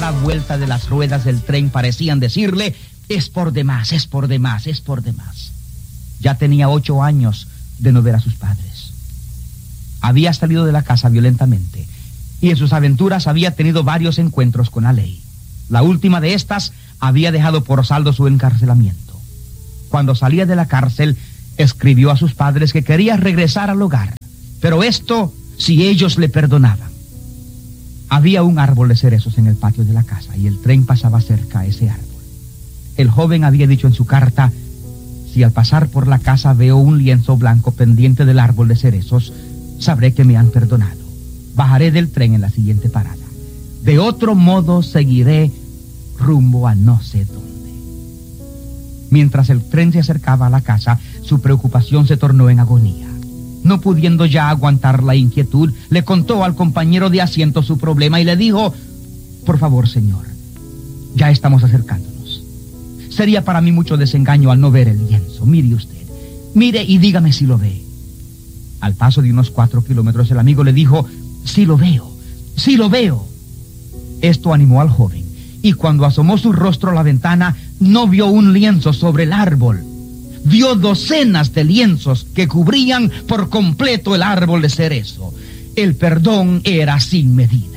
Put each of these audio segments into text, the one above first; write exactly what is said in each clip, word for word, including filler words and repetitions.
cada vuelta de las ruedas del tren parecían decirle: es por demás, es por demás, es por demás. Ya tenía ocho años de no ver a sus padres. Había salido de la casa violentamente y en sus aventuras había tenido varios encuentros con la ley. La última de estas había dejado por saldo su encarcelamiento. Cuando salía de la cárcel, escribió a sus padres que quería regresar al hogar, pero esto si ellos le perdonaban. Había un árbol de cerezos en el patio de la casa y el tren pasaba cerca a ese árbol. El joven había dicho en su carta: si al pasar por la casa veo un lienzo blanco pendiente del árbol de cerezos, sabré que me han perdonado. Bajaré del tren en la siguiente parada. De otro modo seguiré rumbo a no sé dónde. Mientras el tren se acercaba a la casa, su preocupación se tornó en agonía. No pudiendo ya aguantar la inquietud, le contó al compañero de asiento su problema y le dijo: por favor, señor, ya estamos acercándonos. Sería para mí mucho desengaño al no ver el lienzo. Mire usted, mire y dígame si lo ve. Al paso de unos cuatro kilómetros, el amigo le dijo: sí lo veo, sí lo veo. Esto animó al joven, y cuando asomó su rostro a la ventana, no vio un lienzo sobre el árbol. Vio docenas de lienzos que cubrían por completo el árbol de cerezo. El perdón era sin medida.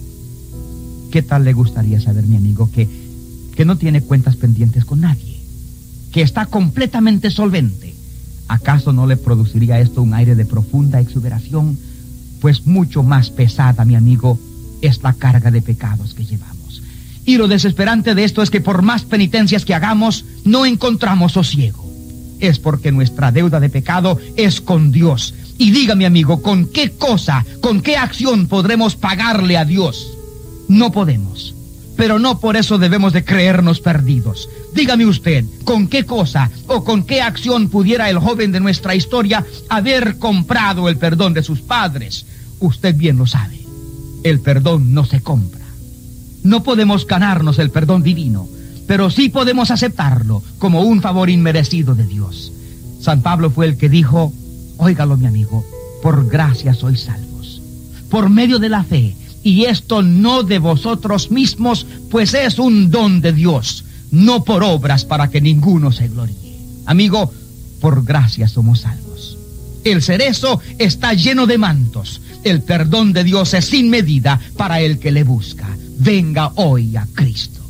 ¿Qué tal le gustaría saber, mi amigo, que, que no tiene cuentas pendientes con nadie? Que está completamente solvente. ¿Acaso no le produciría esto un aire de profunda exuberación? Pues mucho más pesada, mi amigo, es la carga de pecados que llevamos. Y lo desesperante de esto es que por más penitencias que hagamos, no encontramos sosiego. Es porque nuestra deuda de pecado es con Dios. Y dígame, amigo, ¿con qué cosa, con qué acción podremos pagarle a Dios? No podemos. Pero no por eso debemos de creernos perdidos. Dígame usted, ¿con qué cosa o con qué acción pudiera el joven de nuestra historia haber comprado el perdón de sus padres? Usted bien lo sabe. El perdón no se compra. No podemos ganarnos el perdón divino, pero sí podemos aceptarlo como un favor inmerecido de Dios. San Pablo fue el que dijo: óigalo, mi amigo, por gracia sois salvos, por medio de la fe, y esto no de vosotros mismos, pues es un don de Dios, no por obras para que ninguno se gloríe. Amigo, por gracia somos salvos. El cerezo está lleno de mantos. El perdón de Dios es sin medida para el que le busca. Venga hoy a Cristo.